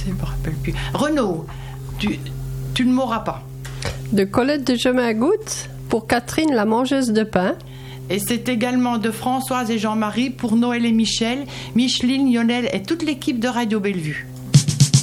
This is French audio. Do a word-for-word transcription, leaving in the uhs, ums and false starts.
je me rappelle plus. Renaud, tu, tu ne mourras pas. De Colette de Jemagout pour Catherine, la mangeuse de pain. Et c'est également de Françoise et Jean-Marie pour Noël et Michel, Micheline, Lionel et toute l'équipe de Radio Bellevue.